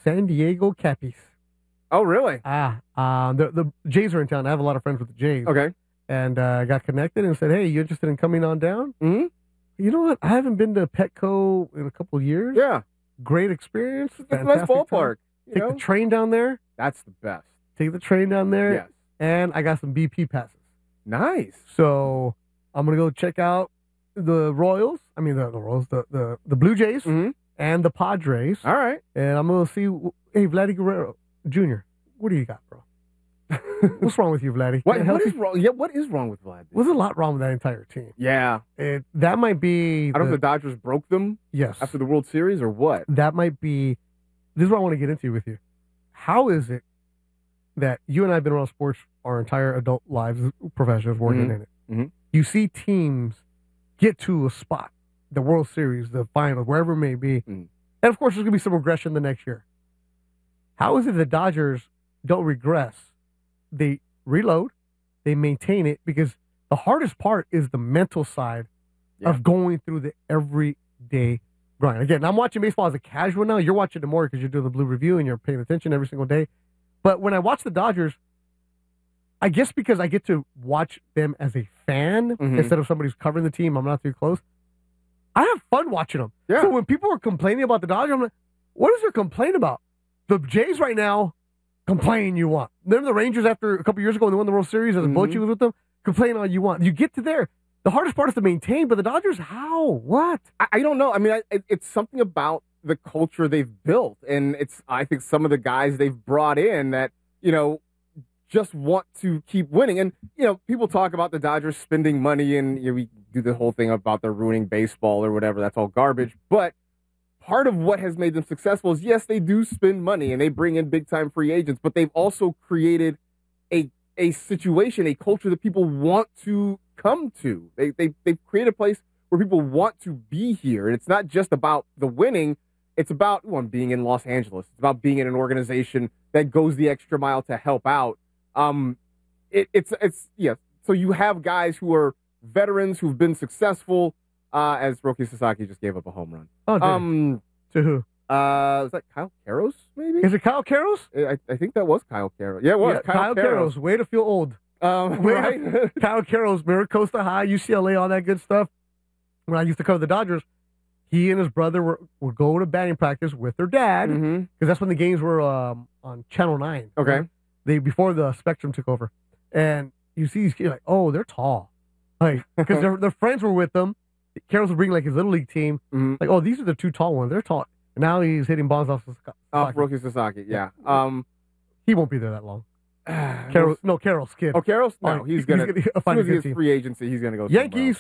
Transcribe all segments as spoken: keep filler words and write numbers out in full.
San Diego Cappies. Oh, really? Ah, um, the the Jays are in town. I have a lot of friends with the Jays. Okay. And uh, I got connected and said, "Hey, you interested in coming on down?" Mm-hmm. You know what? I haven't been to Petco in a couple of years. Yeah. Great experience. It's a nice ballpark. You Take know? the train down there. That's the best. Take the train down there. Yes. And I got some B P passes. Nice. So I'm gonna go check out the Royals. I mean the, the Royals, the, the the Blue Jays Mm-hmm. and the Padres. All right. And I'm gonna see. Hey, Vladdy Guerrero Junior, what do you got, bro? What's wrong with you, Vladdy? What, what is wrong? Yeah, what is wrong with Vlad? There's a lot wrong with that entire team. Yeah. It, that might be. I don't know if the Dodgers broke them. Yes. After the World Series or what? That might be. This is what I want to get into with you. How is it that you and I have been around sports our entire adult lives, professionals working mm-hmm. in it? Mm-hmm. You see teams get to a spot, the World Series, the finals, wherever it may be, mm. and of course there's going to be some regression the next year. How is it the Dodgers don't regress? They reload, they maintain it, because the hardest part is the mental side yeah. of going through the everyday grind. Again, I'm watching baseball as a casual now. You're watching it more because you're doing the Blue Review and you're paying attention every single day. But when I watch the Dodgers, I guess because I get to watch them as a fan mm-hmm. instead of somebody who's covering the team, I'm not too close. I have fun watching them. Yeah. So when people are complaining about the Dodgers, I'm like, what is there complain about? The Jays right now, complain you want. Then the Rangers, after a couple years ago when they won the World Series, as mm-hmm. Bochy was with them, complain all you want. You get to there. The hardest part is to maintain, but the Dodgers, how? What? I, I don't know. I mean, I, it, it's something about the culture they've built, and it's I think some of the guys they've brought in that, you know, just want to keep winning. And, you know, people talk about the Dodgers spending money, and you know, we do the whole thing about they're ruining baseball or whatever. That's all garbage. But part of what has made them successful is, yes, they do spend money and they bring in big-time free agents, but they've also created a a situation, a culture that people want to come to. They, they, they've created a place where people want to be here. And it's not just about the winning. It's about well, being in Los Angeles. It's about being in an organization that goes the extra mile to help out. Um, it, it's, it's, yeah. So you have guys who are veterans who've been successful, uh, as Roki Sasaki just gave up a home run. Oh, dude. Um, to who? Uh, is that Kyle Karros, maybe? Is it Kyle Karros? I, I think that was Kyle Karros. Yeah, it was. Yeah, Kyle, Kyle Karros. Way to feel old. Um, Way right? to, Kyle Karros, Maricosta High, U C L A, all that good stuff. When I used to cover the Dodgers, he and his brother were, would go to batting practice with their dad, because mm-hmm. that's when the games were um, on Channel nine. Okay. Right? They Before the Spectrum took over. And you see these kids like, oh, they're tall. Like, because their, their friends were with them. Karros would bring like his little league team. Mm-hmm. Like, oh, these are the two tall ones. They're tall. And now he's hitting bombs off Sasaki. Off Roki Sasaki, yeah. Um, he won't be there that long. Karros, no, Karros, kid. Oh, Karros? No, oh, he's going to, as soon as he has free agency, he's going to go Yankees.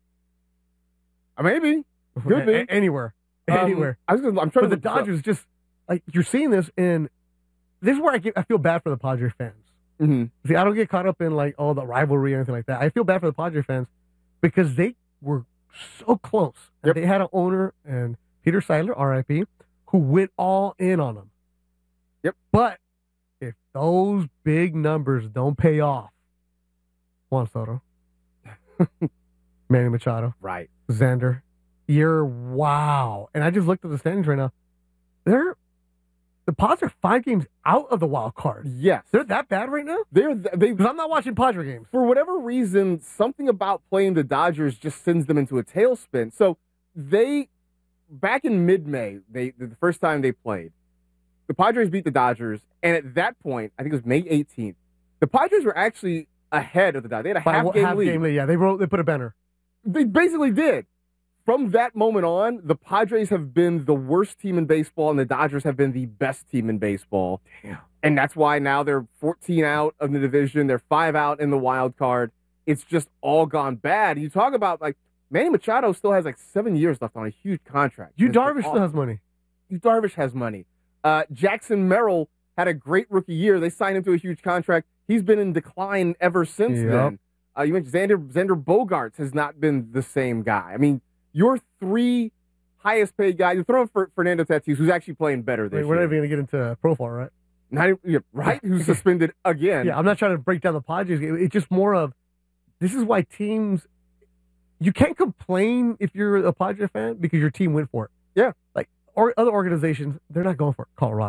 Uh, maybe. Could be. A- anywhere. Um, anywhere. I was gonna, I'm trying but to the Dodgers just, like, you're seeing this, and this is where I get, I feel bad for the Padre fans. Mm-hmm. See, I don't get caught up in, like, all the rivalry or anything like that. I feel bad for the Padre fans because they were so close. And yep. They had an owner, and Peter Seidler, R I P, who went all in on them. Yep. But if those big numbers don't pay off, Juan Soto, Manny Machado, right, Xander, you're wow. And I just looked at the standings right now. They're the Pods are five games out of the wild card. Yes, they're that bad right now. They're they. Because I'm not watching Padre games for whatever reason. Something about playing the Dodgers just sends them into a tailspin. So they. Back in mid-May, they the first time they played, the Padres beat the Dodgers, and at that point, I think it was May eighteenth, the Padres were actually ahead of the Dodgers. They had a By half, a, game, half lead. game lead. Yeah, they wrote, they put a banner. They basically did. From that moment on, the Padres have been the worst team in baseball, and the Dodgers have been the best team in baseball. Damn. And that's why now they're fourteen out of the division. They're five out in the wild card. It's just all gone bad. You talk about, like, Manny Machado still has like seven years left on a huge contract. Yu Darvish still has money. Yu Darvish has money. Uh, Jackson Merrill had a great rookie year. They signed him to a huge contract. He's been in decline ever since yep. then. Uh, you mentioned Xander, Xander Bogaerts has not been the same guy. I mean, your three highest paid guys, you're throwing for Fernando Tatis, who's actually playing better this Wait, year. we're not even going to get into profile, right? Not even, yeah, right? Who's suspended again. Yeah, I'm not trying to break down the Padres game. It's just more of, this is why teams, you can't complain if you're a Padre fan because your team went for it. Yeah. Like, or other organizations, they're not going for it. Colorado.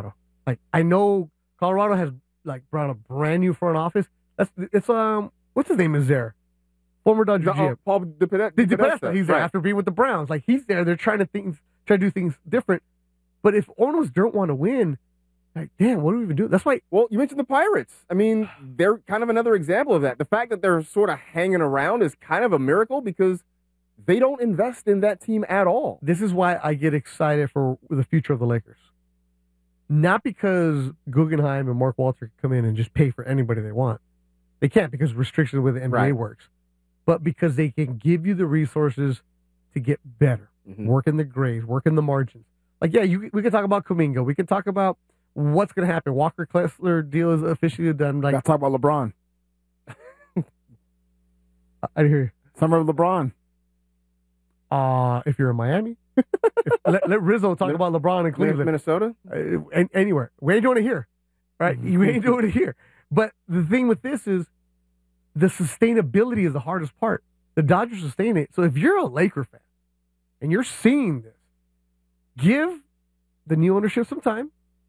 Like I know Colorado has like brought a brand new front office. That's it's um what's his name is there? Former Dodger The- G uh, M. Paul DePodesta. The DePodesta, he's there right. after being with the Browns. Like he's there. They're trying to things try to do things different. But if owners don't want to win, like damn, what do we even do? That's why Well, you mentioned the Pirates. I mean, they're kind of another example of that. The fact that they're sort of hanging around is kind of a miracle because they don't invest in that team at all. this is why I get excited for the future of the Lakers. Not because Guggenheim and Mark Walter can come in and just pay for anybody they want. They can't because of restrictions with the N B A Right. works. But because they can give you the resources to get better. Mhm. Work in the grades, work in the margins. Like, yeah, you, we can talk about Kuminga. We can talk about what's going to happen. Walker Kessler deal is officially done. Like, Gotta talk about LeBron. I didn't hear you. Summer of LeBron. Uh, if you're in Miami, if, let, let Rizzo talk Min- about LeBron in Cleveland. Minnesota? Uh, an- anywhere. We ain't doing it here. Right? You ain't doing it here. But the thing with this is the sustainability is the hardest part. The Dodgers sustain it. So if you're a Laker fan and you're seeing this, give the new ownership some time.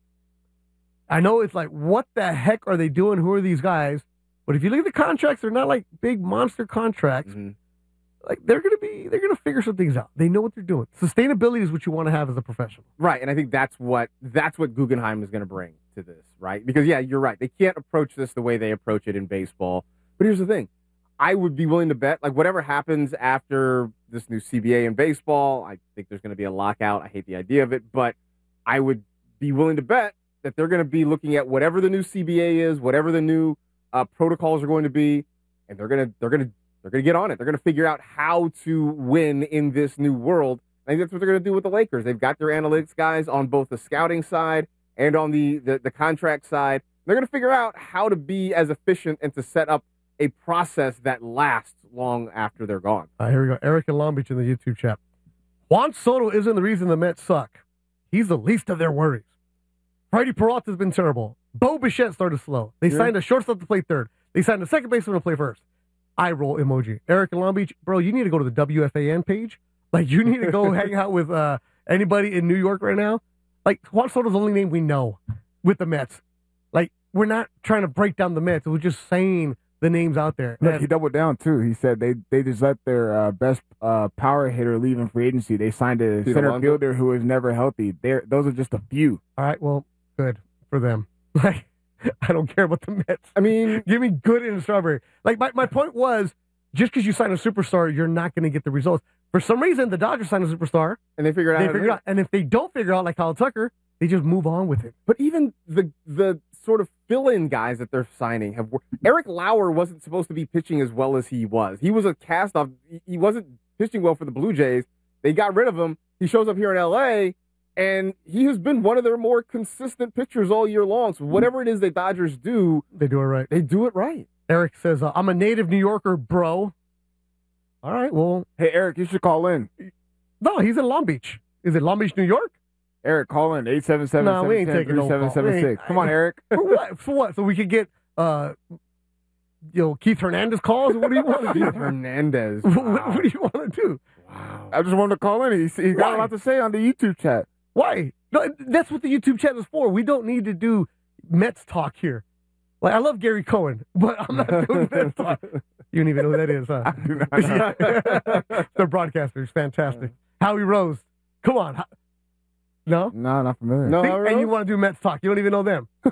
I know it's like, what the heck are they doing? Who are these guys? But if you look at the contracts, they're not like big monster contracts. Mhm. Like they're gonna be, they're gonna figure some things out. They know what they're doing. Sustainability is what you want to have as a professional. Right, and I think that's what that's what Guggenheim is going to bring to this, right? Because yeah, you're right. They can't approach this the way they approach it in baseball. But here's the thing: I would be willing to bet, like whatever happens after this new C B A in baseball, I think there's going to be a lockout. I hate the idea of it, but I would be willing to bet that they're going to be looking at whatever the new C B A is, whatever the new uh, protocols are going to be, and they're going to they're going to they're going to get on it. They're going to figure out how to win in this new world. I think that's what they're going to do with the Lakers. They've got their analytics guys on both the scouting side and on the, the, the contract side. They're going to figure out how to be as efficient and to set up a process that lasts long after they're gone. Uh, here we go. Eric and Long Beach in the YouTube chat. Juan Soto isn't the reason the Mets suck. He's the least of their worries. Freddie Peralta's been terrible. Bo Bichette started slow. They Yeah. signed a shortstop to play third. They signed a second baseman to play first. Eye roll emoji. Eric and Long Beach, bro, you need to go to the W F A N page. Like, you need to go hang out with uh, anybody in New York right now. Like, Juan Soto's the only name we know with the Mets. Like, we're not trying to break down the Mets. We're just saying the names out there. Look, And- he doubled down too. He said they they just let their uh, best uh, power hitter leave in free agency. They signed a Pete center Alonso? fielder who is never healthy. They're, those are just a few. all right, well, good for them. Like, I don't care about the Mets. I mean, Give me good in Strawberry. Like, my, my point was, just because you sign a superstar, you're not going to get the results. For some reason, the Dodgers signed a superstar. and they figured out. They how to figure do it out. And if they don't figure out, like Kyle Tucker, they just move on with it. But even the the sort of fill-in guys that they're signing have worked. Eric Lauer wasn't supposed to be pitching as well as he was. He was a cast-off. He- He wasn't pitching well for the Blue Jays. They got rid of him. He shows up here in L A, and he has been one of their more consistent pitchers all year long. So whatever it is the Dodgers do, They do it right. they do it right. Eric says, uh, I'm a native New Yorker, bro. All right, well, Hey, Eric, you should call in. no, he's in Long Beach. Is it Long Beach, New York? Eric, call in eight seven seven, No, we ain't seven taking ten, no three seven seven call. six. We Come on, ain't- Eric. For what? For what? So we could get, uh, you know, Keith Hernandez calls? What do you want to do? Hernandez. what, Wow. what do you want to do? Wow. I just wanted to call in. He, he got Why? a lot to say on the YouTube chat. Why? No, that's what the YouTube chat is for. We don't need to do Mets talk here. Like, I love Gary Cohen, but I'm not doing Mets talk. You don't even know who that is, huh? I do not know. Yeah. They're broadcasters. Fantastic. Howie Rose. Come on. Ho- No? No, not familiar. No, See? I And you want to do Mets talk. You don't even know them. I,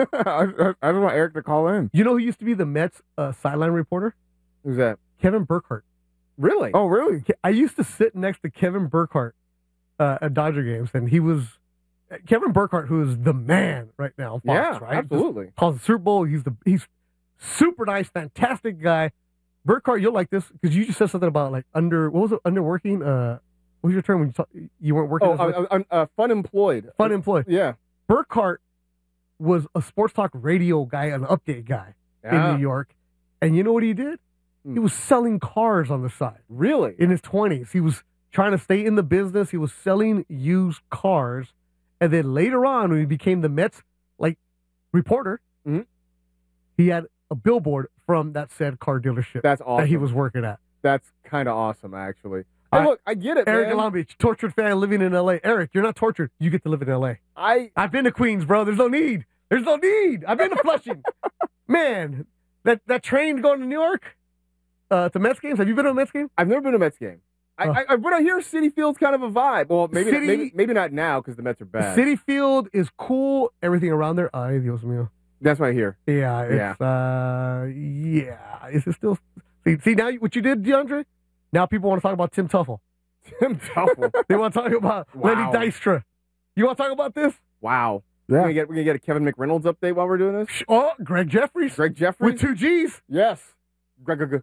I, I just want Eric to call in. You know who used to be the Mets uh, sideline reporter? Who's that? Kevin Burkhardt. Really? Oh, really? Ke- I used to sit next to Kevin Burkhardt uh, at Dodger games, and he was Kevin Burkhardt, who is the man right now. on Fox, yeah, right? absolutely. Just calls the Super Bowl. He's the he's super nice, fantastic guy. Burkhardt, you'll like this because you just said something about like under what was it underworking? Uh, what was your term when you talk, you weren't working? Oh, as much? uh, uh, uh, fun employed. Fun employed. Yeah. Burkhardt was a sports talk radio guy, an update guy Yeah. in New York, and you know what he did? Hmm. He was selling cars on the side. Really? In his twenties. He was trying to stay in the business. He was selling used cars. And then later on, when he became the Mets like reporter, Mhm. he had a billboard from that said car dealership That's awesome. that he was working at. That's kind of awesome, actually. Hey, right. look, I get it, Eric man. Long Beach, tortured fan living in L A. Eric, you're not tortured. You get to live in L A. I I've been to Queens, bro. There's no need. There's no need. I've been to Flushing. Man, that, that train going to New York, uh, to Mets games. Have you been to a Mets game? I've never been to a Mets game. I, Oh. I, I, but I hear City Field's kind of a vibe. Well, maybe City- maybe maybe not now because the Mets are bad. City Field is cool. Everything around there, ay, Dios mío. That's what I hear. Yeah, it's, uh, yeah. Is it still? See, see now what you did, DeAndre? Now people want to talk about Tim Tuffle. Tim Tuffle. They want to talk about Wow. Lenny Dystra. You want to talk about this? Wow. We're Yeah. gonna get we're gonna get a Kevin McReynolds update while we're doing this. Sh- Oh, Greg Jeffries Greg Jeffries. with two G's. Yes. Greg. Greg-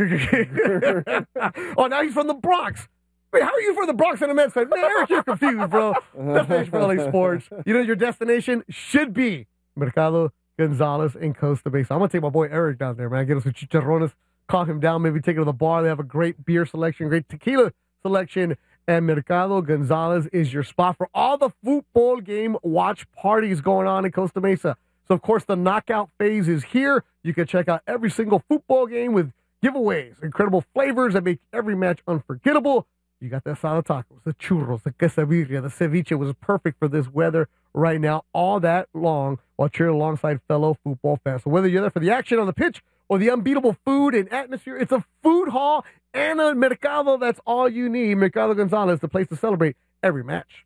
Greg- Oh, now he's from the Bronx. Wait, how are you from the Bronx and a Mets fan? Man, Eric, you're confused, bro. Destination for L A sports. You know, your destination should be Mercado Gonzalez in Costa Mesa. I'm going to take my boy Eric down there, man. Get us some chicharrones, calm him down, maybe take it to the bar. They have a great beer selection, great tequila selection. And Mercado Gonzalez is your spot for all the football game watch parties going on in Costa Mesa. So, of course, the knockout phase is here. You can check out every single football game with giveaways, incredible flavors that make every match unforgettable. You got the asada tacos, the churros, the quesadilla, the ceviche was perfect for this weather right now, all that long while cheering alongside fellow football fans. So whether you're there for the action on the pitch or the unbeatable food and atmosphere, it's a food hall and a mercado. That's all you need. Mercado Gonzalez, the place to celebrate every match.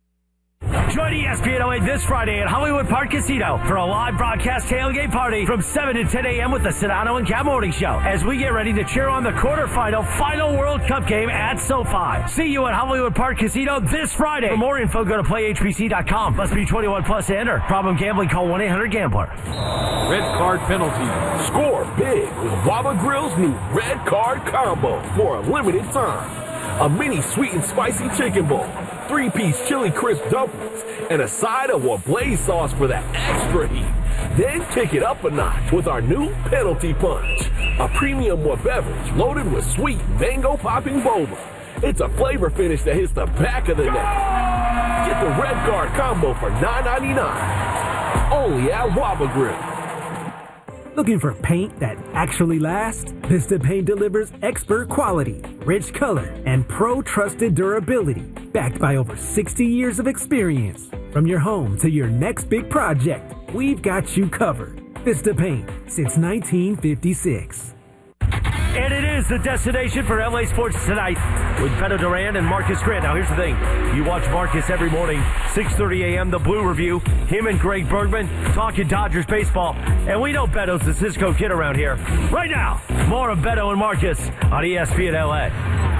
Join E S P N L A this Friday at Hollywood Park Casino for a live broadcast tailgate party from seven to ten a.m. with the Sedano and Cat Morning Show as we get ready to cheer on the quarterfinal final World Cup game at SoFi. See you at Hollywood Park Casino this Friday. For more info, go to play H B C dot com. Must be twenty-one plus to enter. Problem gambling, call one eight hundred gambler. Red card penalty. Score big with Waba Grill's new red card combo for a limited time. A mini sweet and spicy chicken bowl, three-piece chili crisp dumplings, and a side of Wablaze sauce for that extra heat. Then kick it up a notch with our new Penalty Punch, a premium Wa beverage loaded with sweet mango popping boba. It's a flavor finish that hits the back of the neck. Get the red card combo for nine ninety-nine. Only at Waba Grill. Looking for paint that actually lasts? Vista Paint delivers expert quality, rich color, and pro-trusted durability, backed by over sixty years of experience. From your home to your next big project, we've got you covered. Vista Paint, since nineteen fifty-six. And it is the destination for L A Sports tonight with Beto Duran and Marcus Grant. Now, here's the thing. You watch Marcus every morning, six thirty a.m., The Blue Review. Him and Greg Bergman talking Dodgers baseball. And we know Beto's the Cisco kid around here. Right now, more of Beto and Marcus on E S P N L A.